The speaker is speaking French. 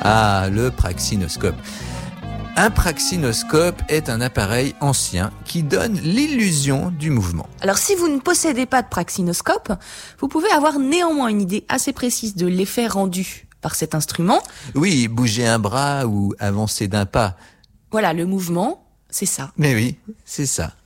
Ah, le praxinoscope. Un praxinoscope est un appareil ancien qui donne l'illusion du mouvement. Alors si vous ne possédez pas de praxinoscope, vous pouvez avoir néanmoins une idée assez précise de l'effet rendu par cet instrument. Oui, bouger un bras ou avancer d'un pas. Voilà, le mouvement, c'est ça. Mais oui, c'est ça.